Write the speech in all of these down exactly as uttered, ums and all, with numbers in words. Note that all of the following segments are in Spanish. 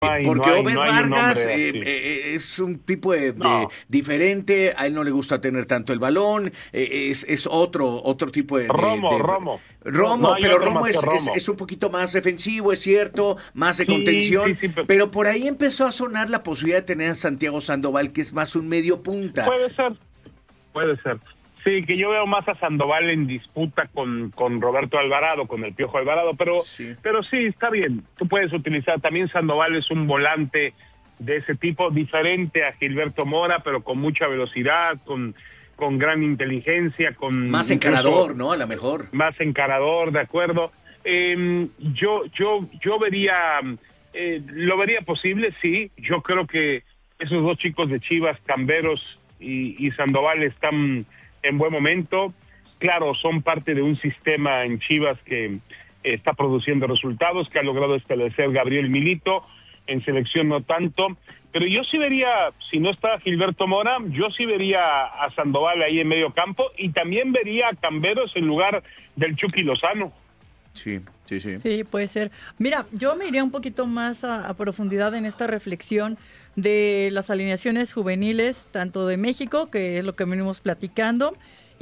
hay, Porque no hay, Obed no hay un Vargas nombre eh, así. eh, es un tipo de, de No. diferente, a él no le gusta tener tanto el balón, eh, es, es otro otro tipo de, de, Romo, de- Romo. No Romo, hay pero otro Romo más que es, es, Romo. es un poquito más defensivo, es cierto, más de Sí, sí, contención, sí, pero pero por ahí empezó a sonar la posibilidad de tener a Santiago Sandoval, que es más un medio punta. puede ser, puede ser. Sí, que yo veo más a Sandoval en disputa con, con Roberto Alvarado, con el Piojo Alvarado, pero Sí. pero sí, está bien. Tú puedes utilizar, también Sandoval es un volante de ese tipo, diferente a Gilberto Mora, pero con mucha velocidad, con, con gran inteligencia, con Más incluso encarador, ¿no? A lo mejor. más encarador, de acuerdo. Eh, yo, yo, yo vería, eh, lo vería posible, sí. Yo creo que esos dos chicos de Chivas, Camberos y, y Sandoval, están en buen momento. Claro, son parte de un sistema en Chivas que eh, está produciendo resultados, que ha logrado establecer Gabriel Milito, en selección no tanto. Pero yo sí vería, si no está Gilberto Mora, yo sí vería a Sandoval ahí en medio campo y también vería a Camberos en lugar del Chucky Lozano. Sí, sí, sí. Sí, puede ser. Mira, yo me iría un poquito más a, a profundidad en esta reflexión de las alineaciones juveniles, tanto de México, que es lo que venimos platicando,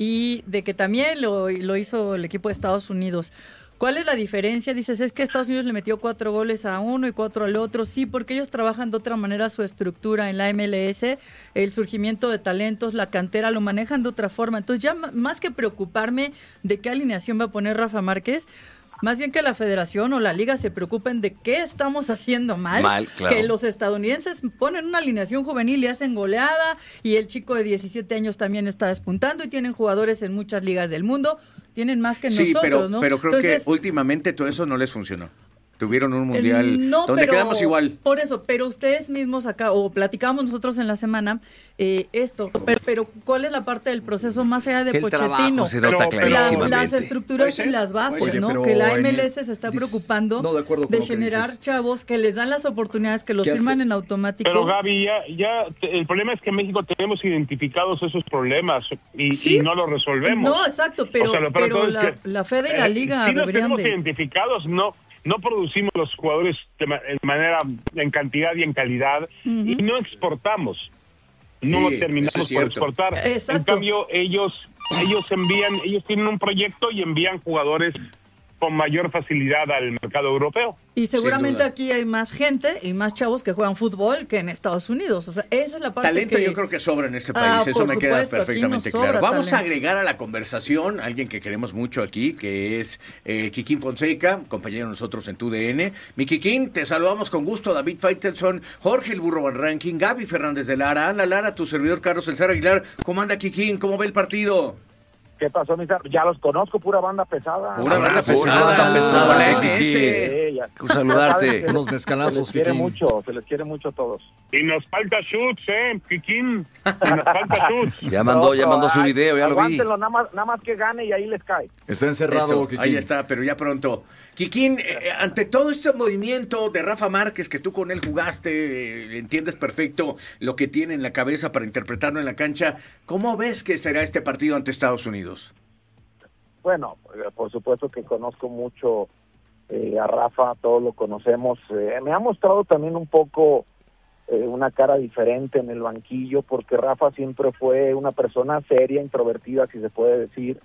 y de que también lo, lo hizo el equipo de Estados Unidos. ¿Cuál es la diferencia? Dices, es que Estados Unidos le metió cuatro goles a uno y cuatro al otro. Sí, porque ellos trabajan de otra manera su estructura en la M L S, el surgimiento de talentos, la cantera, lo manejan de otra forma. Entonces, ya m- más que preocuparme de qué alineación va a poner Rafa Márquez, más bien que la federación o la liga se preocupen de qué estamos haciendo mal, Mal, claro. que los estadounidenses ponen una alineación juvenil y hacen goleada, y el chico de diecisiete años también está despuntando, y tienen jugadores en muchas ligas del mundo, tienen más que Sí, nosotros, pero, ¿no? pero creo Entonces, que últimamente todo eso no les funcionó. Tuvieron un eh, mundial no, donde pero- quedamos igual. Por eso, pero ustedes mismos acá, o platicamos nosotros en la semana, eh, esto, pero, pero ¿cuál es la parte del proceso más allá de El Pochettino? trabajo se nota Pero- pero- Las, clarísimamente. las estructuras Puede ser, y las bases, puede ser, ¿no? pero Que la en M L el- S se está dis- preocupando no, de acuerdo con de lo que generar dices. chavos que les dan las oportunidades, que los ¿Qué firman hace? en automático. Pero Gaby, ya, ya el problema es que en México tenemos identificados esos problemas y, Sí. y no los resolvemos. No, exacto, pero, O sea, lo peor de pero todo es la, que, la Fed y la eh, Liga sí los deberían tenemos de... identificados, no no producimos los jugadores de, ma- de manera, en cantidad y en calidad, y no exportamos. No Sí, los eso terminamos es por cierto. exportar. Exacto. En cambio, ellos ellos envían, ellos tienen un proyecto y envían jugadores con mayor facilidad al mercado europeo. Y seguramente duda. aquí hay más gente y más chavos que juegan fútbol que en Estados Unidos. O sea, esa es la parte Talento que... yo creo que sobra en este país, Ah, eso por me queda supuesto, aquí perfectamente nos sobra claro. Vamos a talento. agregar a la conversación a alguien que queremos mucho aquí, que es eh, Kikín Fonseca, compañero de nosotros en tu D N. Mi Kikín, te saludamos con gusto, David Faitelson, Jorge el Burro Van Ranking, Gaby Fernández de Lara, Ana Lara, tu servidor Carlos Elzar Aguilar. ¿Cómo anda Kikín? ¿Cómo ve el partido? ¿Qué pasó, mis ar- Ya los conozco, pura banda pesada. Pura banda Abrazo, pesada, banda pesada, la Kikín. M S. Sí, ya. Un saludarte. Ya saben que Unos Se mezcalazos, les quiere Kikín. mucho, se les quiere mucho a todos. Y nos falta shoots, ¿eh, Kikín? Y nos falta shoots. Ya mandó, ya No, mandó su ay, video, ya lo vi. aguántenlo, nada más, nada más que gane y ahí les cae. Está encerrado, Eso, Kikín. ahí está, pero ya pronto. Kikín, eh, eh, ante todo este movimiento de Rafa Márquez, que tú con él jugaste, eh, entiendes perfecto lo que tiene en la cabeza para interpretarlo en la cancha, ¿cómo ves que será este partido ante Estados Unidos? Bueno, eh, por supuesto que conozco mucho eh, a Rafa, todos lo conocemos. Eh, me ha mostrado también un poco eh, una cara diferente en el banquillo, porque Rafa siempre fue una persona seria, introvertida, si se puede decir,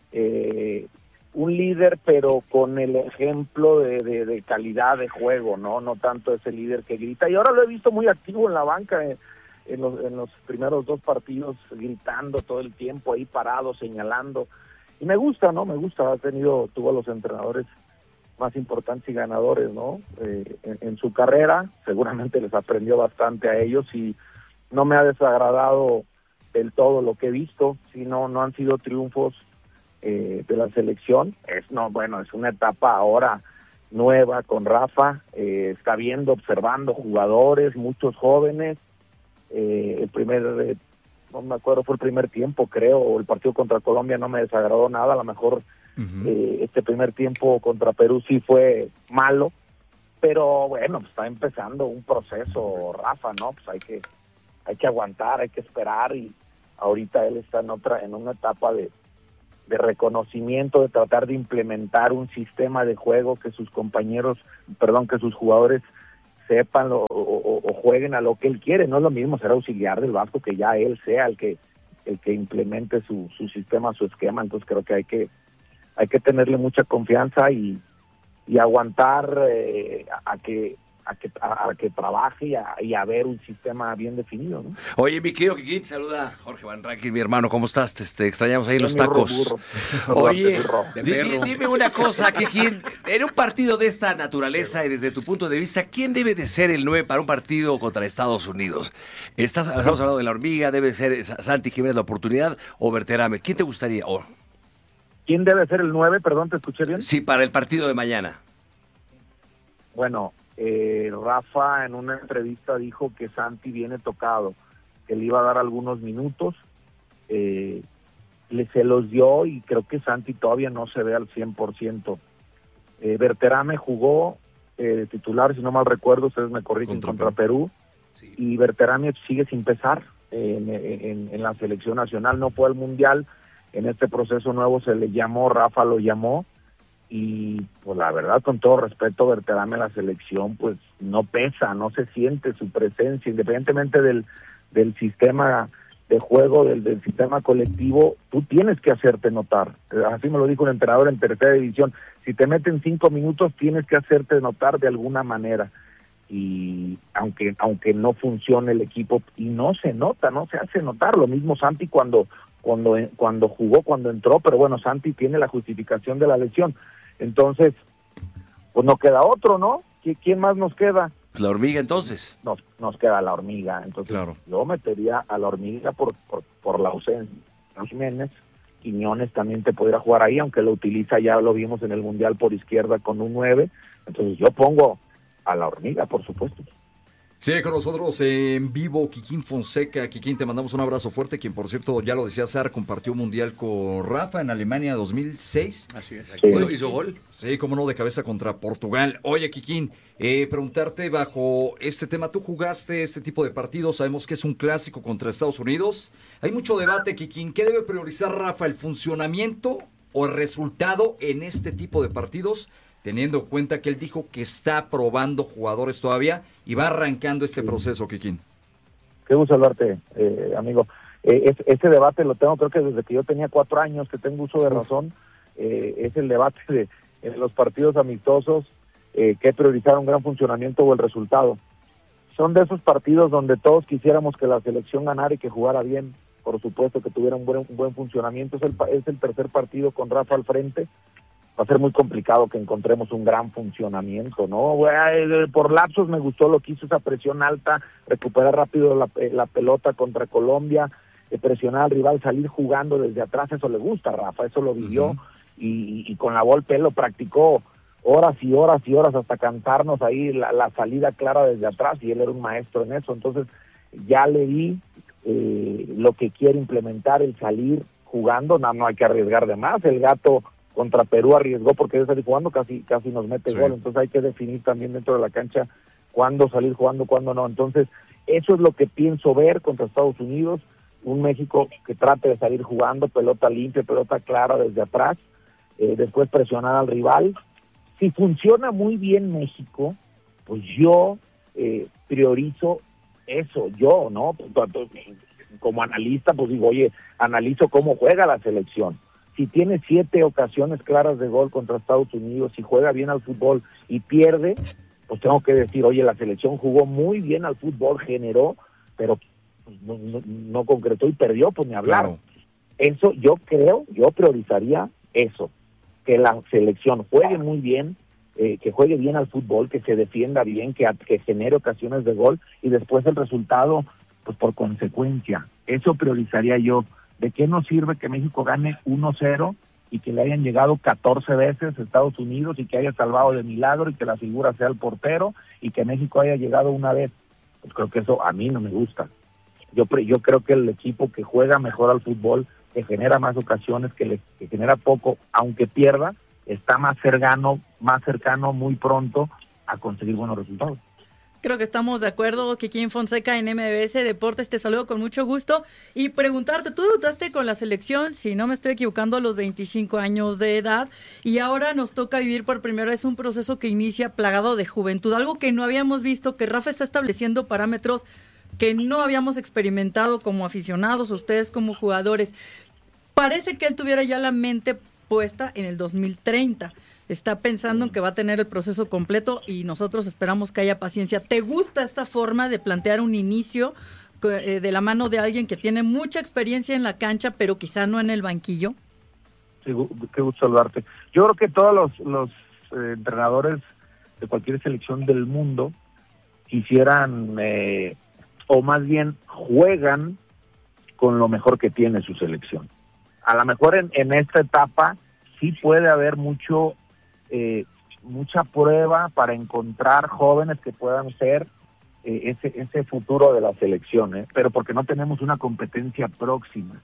eh, un líder, pero con el ejemplo de, de, de calidad de juego, no no tanto ese líder que grita. Y ahora lo he visto muy activo en la banca, eh, en, los, en los primeros dos partidos, gritando todo el tiempo, ahí parado, señalando. Y me gusta, ¿no? Me gusta. Ha tenido, tuvo a los entrenadores más importantes y ganadores, ¿no? Eh, en, en su carrera, seguramente les aprendió bastante a ellos y no me ha desagradado del todo lo que he visto. Si no, no han sido triunfos eh, de la selección. Es, no, bueno, es una etapa ahora nueva con Rafa. Eh, está viendo, observando jugadores, muchos jóvenes. Eh, el primer... Eh, no me acuerdo, fue el primer tiempo, creo, o el partido contra Colombia no me desagradó nada, a lo mejor uh-huh. eh, este primer tiempo contra Perú sí fue malo, pero bueno, pues está empezando un proceso, Rafa, ¿no? Pues hay que hay que aguantar, hay que esperar, y ahorita él está en otra, en una etapa de, de reconocimiento, de tratar de implementar un sistema de juego que sus compañeros, perdón, que sus jugadores sepan lo, o, o jueguen a lo que él quiere. No es lo mismo ser auxiliar del Vasco que ya él sea el que el que implemente su, su sistema, su esquema. Entonces creo que hay que hay que tenerle mucha confianza y, y aguantar eh, a, a que a que a, a que trabaje y a, y a ver un sistema bien definido, ¿no? Oye, mi querido Kikín, saluda Jorge Van Rankin, mi hermano, ¿cómo estás? Te, te extrañamos ahí en los Mi burro, tacos. burro. Oye, Burro. di- di- dime una cosa, Kikín, en un partido de esta naturaleza y desde tu punto de vista, ¿quién debe de ser el nueve para un partido contra Estados Unidos? Estás, estamos hablando de la hormiga, debe ser Santi Jiménez la oportunidad o Berterame. ¿Quién te gustaría? Oh, ¿Quién debe ser el nueve? Perdón, ¿te escuché bien? sí, para el partido de mañana. Bueno, eh, Rafa en una entrevista dijo que Santi viene tocado, que le iba a dar algunos minutos, eh, le se los dio y creo que Santi todavía no se ve al cien por ciento. Eh, Berterame jugó eh, titular, si no mal recuerdo, ustedes me corrigen, contra, contra Perú, Sí. y Berterame sigue sin pesar en, en, en la selección nacional, no fue al Mundial, en este proceso nuevo se le llamó, Rafa lo llamó, y pues la verdad, con todo respeto, Berterame la selección pues no pesa, no se siente su presencia, independientemente del, del sistema de juego, del, del sistema colectivo, tú tienes que hacerte notar. Así me lo dijo un entrenador en tercera división, si te meten cinco minutos tienes que hacerte notar de alguna manera, y aunque aunque no funcione el equipo, y no se nota, no se hace notar. Lo mismo Santi cuando cuando cuando jugó, cuando entró, pero bueno, Santi tiene la justificación de la lesión. Entonces, pues no queda otro, ¿no? ¿Quién más nos queda? La hormiga, entonces. Nos, nos queda la hormiga. Entonces, Claro. yo metería a la hormiga por, por, por la ausencia. Jiménez, Quiñones también te podría jugar ahí, aunque lo utiliza, ya lo vimos en el Mundial por izquierda con un nueve. Entonces, yo pongo a la hormiga, por supuesto. Sigue con nosotros en vivo Kikín Fonseca. Kikín, te mandamos un abrazo fuerte, quien por cierto, ya lo decía Sar, compartió mundial con Rafa en Alemania dos mil seis. Así es. Sí. ¿Hizo, hizo gol? Sí, cómo no, de cabeza contra Portugal. Oye, Kikín, eh, preguntarte bajo este tema, tú jugaste este tipo de partidos, sabemos que es un clásico contra Estados Unidos. Hay mucho debate, Kikín. ¿Qué debe priorizar Rafa, el funcionamiento o el resultado en este tipo de partidos? Teniendo en cuenta que él dijo que está probando jugadores todavía y va arrancando este proceso, Kikín. Qué gusto hablarte, eh, amigo. Eh, es, ese debate lo tengo, creo que desde que yo tenía cuatro años, que tengo uso de razón, eh, es el debate de en los partidos amistosos, eh, qué priorizar, un gran funcionamiento o el resultado. Son de esos partidos donde todos quisiéramos que la selección ganara y que jugara bien, por supuesto que tuviera un buen, un buen funcionamiento. Es el, es el tercer partido con Rafa al frente. Va a ser muy complicado que encontremos un gran funcionamiento, ¿no? Por lapsos me gustó lo que hizo, esa presión alta, recuperar rápido la, la pelota contra Colombia, eh, presionar al rival, salir jugando desde atrás, eso le gusta a Rafa, eso lo vivió, uh-huh. y, y con la Volpe él lo practicó horas y horas y horas hasta cantarnos ahí la, la salida clara desde atrás, y él era un maestro en eso. Entonces ya le di eh, lo que quiere implementar, el salir jugando, no, no hay que arriesgar de más. El Gato contra Perú arriesgó porque de salir jugando casi casi nos mete sí. gol, entonces hay que definir también dentro de la cancha cuándo salir jugando, cuándo no. Entonces eso es lo que pienso ver contra Estados Unidos, un México que trate de salir jugando, pelota limpia, pelota clara desde atrás, eh, después presionar al rival. Si funciona muy bien México, pues yo eh, priorizo eso, yo, ¿no? Como analista, pues digo, oye, analizo cómo juega la selección. Si tiene siete ocasiones claras de gol contra Estados Unidos, si juega bien al fútbol y pierde, pues tengo que decir, oye, la selección jugó muy bien al fútbol, generó, pero no, no, no concretó y perdió, pues ni hablar. Claro. Eso yo creo, yo priorizaría eso, que la selección juegue muy bien, eh, que juegue bien al fútbol, que se defienda bien, que, que genere ocasiones de gol, y después el resultado, pues por consecuencia. Eso priorizaría yo. ¿De qué nos sirve que México gane uno cero y que le hayan llegado catorce veces a Estados Unidos y que haya salvado de milagro y que la figura sea el portero y que México haya llegado una vez? Pues creo que eso a mí no me gusta. Yo yo creo que el equipo que juega mejor al fútbol, que genera más ocasiones, que, le, que genera poco, aunque pierda, está más cercano, más cercano muy pronto a conseguir buenos resultados. Creo que estamos de acuerdo. Kikín Fonseca en M B S Deportes, te saludo con mucho gusto y preguntarte, tú debutaste con la selección, si no me estoy equivocando, a los veinticinco años de edad y ahora nos toca vivir por primera vez un proceso que inicia plagado de juventud, algo que no habíamos visto, que Rafa está estableciendo parámetros que no habíamos experimentado como aficionados, ustedes como jugadores. Parece que él tuviera ya la mente puesta en el dos mil treinta. Está pensando en que va a tener el proceso completo y nosotros esperamos que haya paciencia. ¿Te gusta esta forma de plantear un inicio eh, de la mano de alguien que tiene mucha experiencia en la cancha, pero quizá no en el banquillo? Sí, qué gusto saludarte. Yo creo que todos los, los eh, entrenadores de cualquier selección del mundo quisieran, eh, o más bien juegan con lo mejor que tiene su selección. A lo mejor en, en esta etapa sí puede haber mucho... Eh, mucha prueba para encontrar jóvenes que puedan ser eh, ese ese futuro de la selección, ¿eh? Pero porque no tenemos una competencia próxima.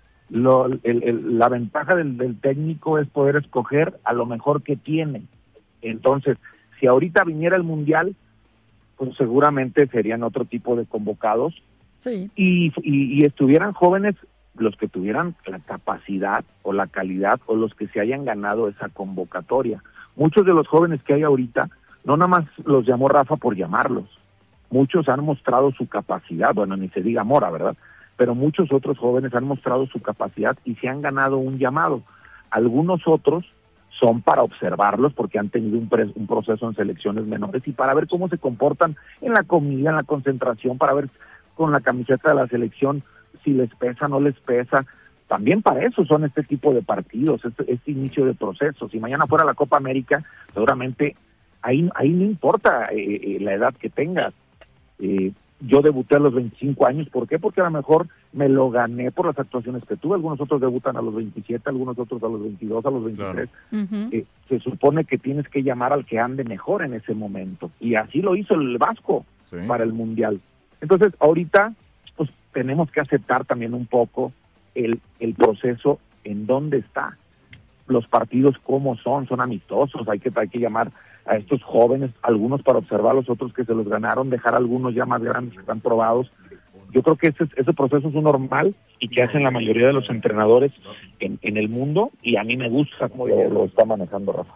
Lo, el, el, la ventaja del, del técnico es poder escoger a lo mejor que tiene. Entonces, si ahorita viniera el Mundial, pues seguramente serían otro tipo de convocados. Sí. Y, y, y estuvieran jóvenes los que tuvieran la capacidad o la calidad o los que se hayan ganado esa convocatoria. Muchos de los jóvenes que hay ahorita, no nada más los llamó Rafa por llamarlos. Muchos han mostrado su capacidad, bueno, ni se diga Mora, ¿verdad? Pero muchos otros jóvenes han mostrado su capacidad y se han ganado un llamado. Algunos otros son para observarlos porque han tenido un, pre- un proceso en selecciones menores y para ver cómo se comportan en la comida, en la concentración, para ver con la camiseta de la selección si les pesa, no les pesa. También para eso son este tipo de partidos, este, este inicio de procesos. Si mañana fuera la Copa América, seguramente ahí ahí no importa eh, eh, la edad que tengas. Eh, yo debuté a los veinticinco años, ¿por qué? Porque a lo mejor me lo gané por las actuaciones que tuve. Algunos otros debutan a los veintisiete, algunos otros a los veintidós, a los veintitrés. Claro. Uh-huh. Eh, se supone que tienes que llamar al que ande mejor en ese momento. Y así lo hizo el Vasco, sí, para el Mundial. Entonces, ahorita pues tenemos que aceptar también un poco el, el proceso en dónde está. Los partidos cómo son, son amistosos, hay que, hay que llamar a estos jóvenes, algunos para observar, los otros que se los ganaron, dejar algunos ya más grandes que están probados. Yo creo que ese, ese proceso es un normal y que hacen la mayoría de los entrenadores en, en el mundo, y a mí me gusta cómo lo, lo está manejando Rafa.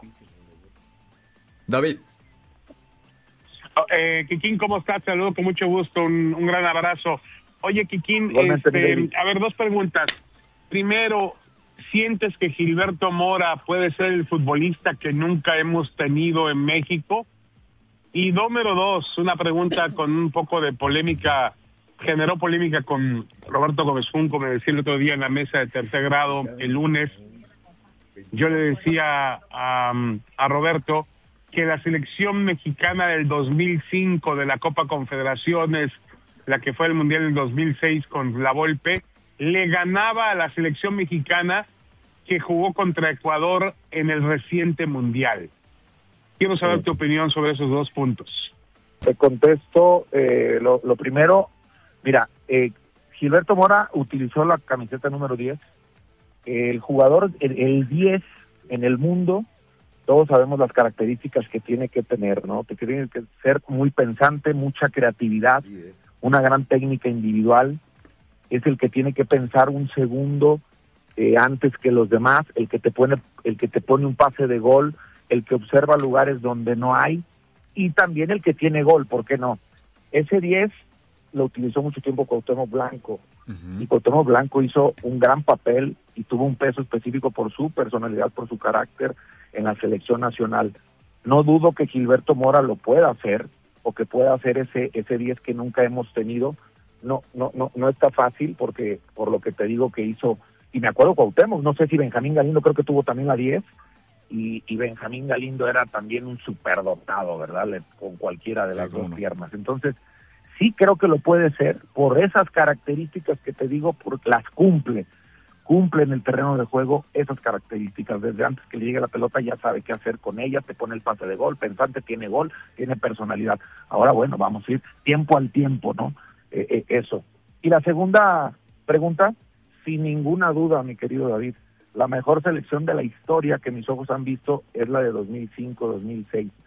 David. Oh, eh, Kikín, ¿cómo estás? Te saludo con mucho gusto, un, un gran abrazo. Oye, Kikín, este, a ver, dos preguntas. Primero, ¿sientes que Gilberto Mora puede ser el futbolista que nunca hemos tenido en México? Y número dos, una pregunta con un poco de polémica, generó polémica con Roberto Gómez Junco, me decía el otro día en la mesa de tercer grado, el lunes. Yo le decía a, a Roberto que la selección mexicana del dos mil cinco de la Copa Confederaciones, la que fue el Mundial del dos mil seis con la Volpe, le ganaba a la selección mexicana que jugó contra Ecuador en el reciente Mundial. Quiero saber sí. tu opinión sobre esos dos puntos. Te contesto eh, lo, lo primero. Mira, eh, Gilberto Mora utilizó la camiseta número diez. El jugador, el, el diez en el mundo, todos sabemos las características que tiene que tener, ¿no? Te tiene que ser muy pensante, mucha creatividad, una gran técnica individual. Es el que tiene que pensar un segundo eh, antes que los demás, el que te pone, el que te pone un pase de gol, el que observa lugares donde no hay, y también el que tiene gol, ¿por qué no? Ese diez lo utilizó mucho tiempo Cuauhtémoc Blanco, uh-huh. y Cuauhtémoc Blanco hizo un gran papel y tuvo un peso específico por su personalidad, por su carácter en la selección nacional. No dudo que Gilberto Mora lo pueda hacer, o que pueda hacer ese ese diez que nunca hemos tenido. No no no no está fácil, porque por lo que te digo que hizo, y me acuerdo Cuauhtémoc, no sé si Benjamín Galindo creo que tuvo también la diez, y, y Benjamín Galindo era también un superdotado, ¿verdad? Le, con cualquiera de sí, las dos no. piernas. Entonces, sí creo que lo puede ser, por esas características que te digo, porque las cumple, cumple en el terreno de juego esas características. Desde antes que le llegue la pelota ya sabe qué hacer con ella, te pone el pase de gol, pensante, tiene gol, tiene personalidad. Ahora, bueno, vamos a ir tiempo al tiempo, ¿no? Eh, eh, eso. Y la segunda pregunta, sin ninguna duda, mi querido David, la mejor selección de la historia que mis ojos han visto es la de dos mil cinco, dos mil seis.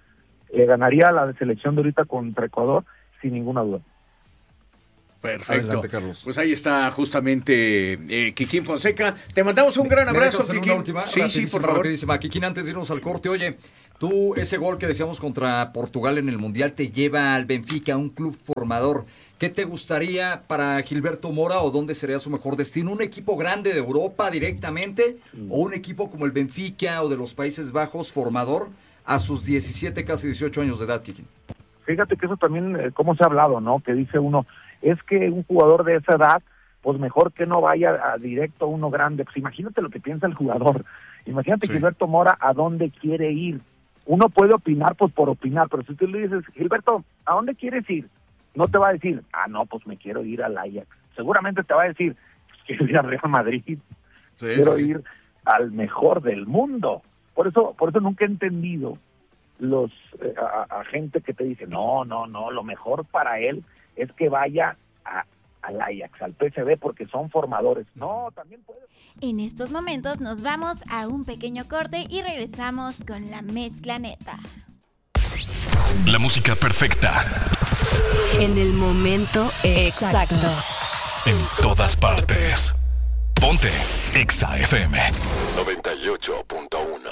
le ganaría a la selección de ahorita contra Ecuador sin ninguna duda. Perfecto. Adelante, Carlos. Pues ahí está justamente eh, Kikín Fonseca. Te mandamos un gran abrazo, Kikín. Kikín. Una última, sí, sí, por favor. Rapidísima. Kikín, antes de irnos al corte, oye, tú ese gol que decíamos contra Portugal en el Mundial te lleva al Benfica, un club formador. ¿Qué te gustaría para Gilberto Mora o dónde sería su mejor destino? ¿Un equipo grande de Europa directamente mm. o un equipo como el Benfica o de los Países Bajos formador a sus diecisiete, casi dieciocho años de edad, Kikín? Fíjate que eso también, eh, cómo se ha hablado, ¿no? Que dice uno, es que un jugador de esa edad, pues mejor que no vaya a directo a uno grande. Pues imagínate lo que piensa el jugador. Imagínate sí. Gilberto Mora a dónde quiere ir. Uno puede opinar pues por opinar, pero si tú le dices, Gilberto, ¿a dónde quieres ir? No te va a decir, ah, no, pues me quiero ir al Ajax. Seguramente te va a decir, pues quiero ir al Real Madrid, sí, quiero sí, ir sí. al mejor del mundo. Por eso, por eso nunca he entendido los eh, a, a gente que te dice, no, no, no, lo mejor para él es que vaya a, al Ajax, al P S V, porque son formadores. No, también puede. En estos momentos nos vamos a un pequeño corte y regresamos con la mezcla neta. La música perfecta. En el momento exacto. En todas partes. Ponte Exa F M noventa y ocho punto uno.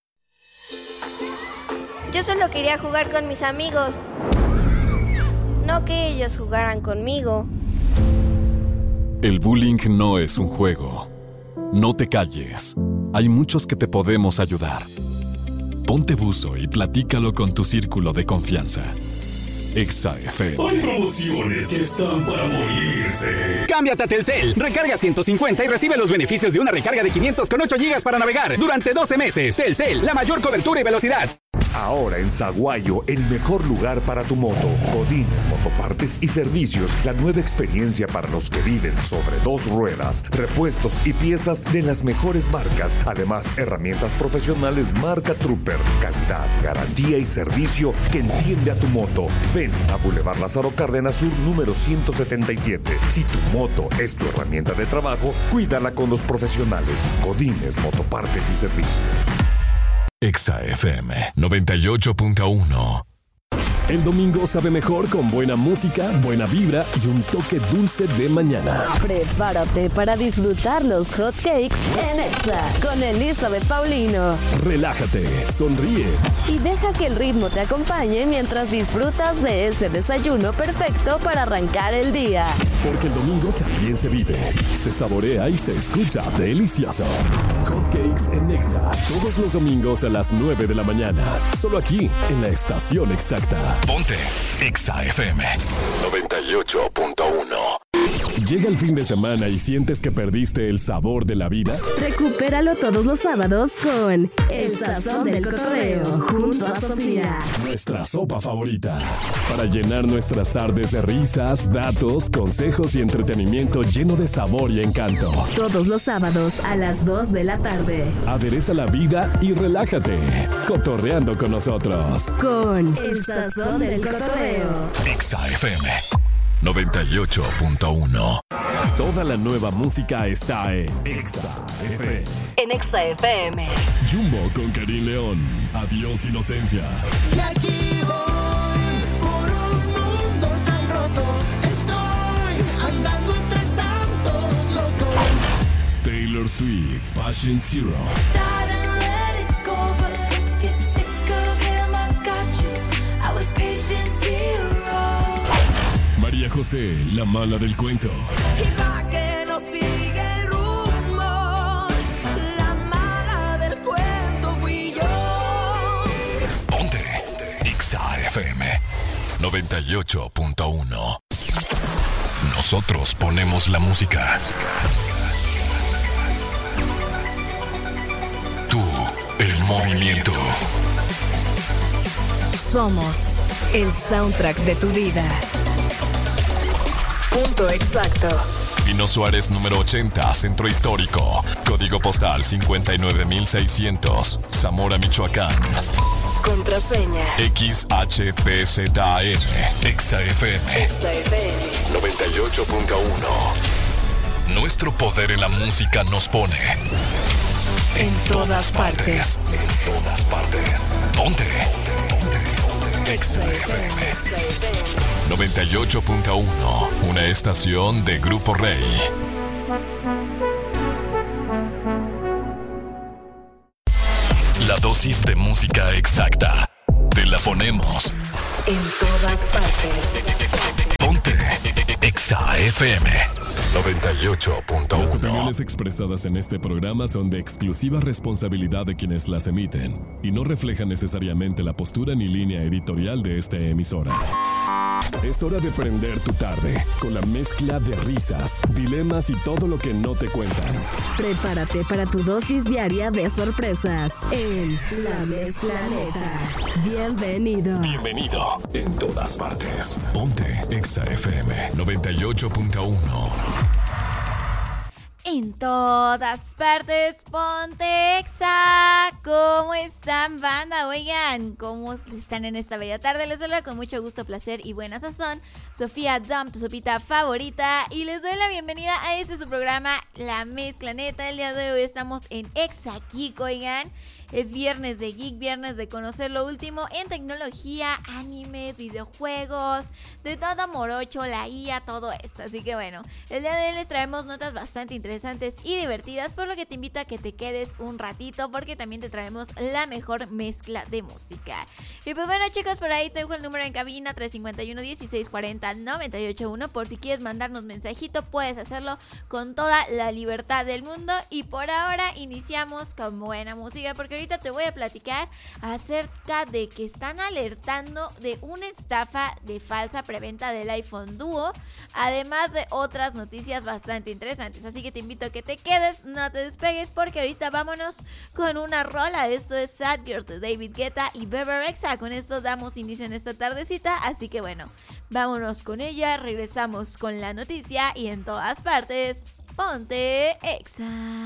Yo solo quería jugar con mis amigos, no que ellos jugaran conmigo. El bullying no es un juego. No te calles. Hay muchos que te podemos ayudar. Ponte buzo y platícalo con tu círculo de confianza. Exa F M. Hay promociones que están para morirse. Cámbiate a Telcel. Recarga ciento cincuenta y recibe los beneficios de una recarga de quinientos con ocho gigas para navegar durante doce meses. Telcel, la mayor cobertura y velocidad. Ahora en Zaguayo, el mejor lugar para tu moto. Godínez Motopartes y Servicios, la nueva experiencia para los que viven sobre dos ruedas. Repuestos y piezas de las mejores marcas. Además, herramientas profesionales marca Trooper. Calidad, garantía y servicio que entiende a tu moto. Ven a Boulevard Lázaro Cárdenas Sur, número ciento setenta y siete. Si tu moto es tu herramienta de trabajo, cuídala con los profesionales. Godínez Motopartes y Servicios. Exa F M noventa y ocho punto uno. El domingo sabe mejor con buena música, buena vibra y un toque dulce de mañana. Prepárate para disfrutar los hot cakes en Exa con Elizabeth Paulino. Relájate, sonríe y deja que el ritmo te acompañe mientras disfrutas de ese desayuno perfecto para arrancar el día. Porque el domingo también se vive, se saborea y se escucha delicioso. Hot cakes en Exa, todos los domingos a las nueve de la mañana. Solo aquí, en la estación exacta. Ponte Exa F M noventa y ocho punto uno. Llega el fin de semana y sientes que perdiste el sabor de la vida. Recupéralo todos los sábados con El Sazón del Cotorreo junto a Sofía. Nuestra sopa favorita. Para llenar nuestras tardes de risas, datos, consejos y entretenimiento lleno de sabor y encanto. Todos los sábados a las dos de la tarde. Adereza la vida y relájate. Cotorreando con nosotros. Con El Sazón del Cotorreo. Exa F M noventa y ocho punto uno. Toda la nueva música está en Exa F M. En Exa F M. Jumbo con Karim León. Adiós inocencia. Y aquí voy por un mundo tan roto. Estoy andando entre tantos locos. Taylor Swift, Passion Zero. María José, la mala del cuento. Y pa' que no siga el rumor, la mala del cuento fui yo. Ponte Exa F M noventa y ocho punto uno. Nosotros ponemos la música. Tú, el movimiento. Somos el soundtrack de tu vida. Punto exacto. Pino Suárez número ochenta, Centro Histórico. Código postal cincuenta y nueve mil seiscientos, Zamora, Michoacán. Contraseña X H P Z N. Exa F M Exa F M noventa y ocho punto uno. Nuestro poder en la música nos pone en, en todas, todas partes. partes. En todas partes. Ponte. Ponte. Ponte. Exa F M noventa y ocho punto uno, una estación de Grupo Rey. La dosis de música exacta. Te la ponemos En todas partes. Ponte Exa F M noventa y ocho punto uno. Las opiniones expresadas en este programa son de exclusiva responsabilidad de quienes las emiten y no reflejan necesariamente la postura ni línea editorial de esta emisora. Es hora de prender tu tarde con la mezcla de risas, dilemas y todo lo que no te cuentan. Prepárate para tu dosis diaria de sorpresas en La Mezclaneta. Bienvenido. Bienvenido. En todas partes. Ponte Exa F M noventa y ocho punto uno. En todas partes, ponte Exa. ¿Cómo están, banda? Oigan, ¿cómo están en esta bella tarde? Les saludo con mucho gusto, placer y buena sazón Sofía Dump, tu sopita favorita. Y les doy la bienvenida a este su programa, La Mezclaneta. El día de hoy estamos en Exa Geek, oigan. Es viernes de geek, viernes de conocer lo último en tecnología, animes, videojuegos, de todo morocho, la I A, todo esto. Así que bueno, el día de hoy les traemos notas bastante interesantes y divertidas, por lo que te invito a que te quedes un ratito porque también te traemos la mejor mezcla de música. Y pues bueno, chicos, por ahí te dejo el número en cabina tres cinco uno, dieciséis cuarenta, noventa y ocho uno. Por si quieres mandarnos mensajito, puedes hacerlo con toda la libertad del mundo. Y por ahora iniciamos con buena música porque ahorita te voy a platicar acerca de que están alertando de una estafa de falsa preventa del iPhone Duo, además de otras noticias bastante interesantes. Así que te invito a que te quedes, no te despegues, porque ahorita vámonos con una rola. Esto es Sad Girls de David Guetta y Bebe Rexha. Con esto damos inicio en esta tardecita, así que bueno, vámonos con ella, regresamos con la noticia y en todas partes, ponte Exa.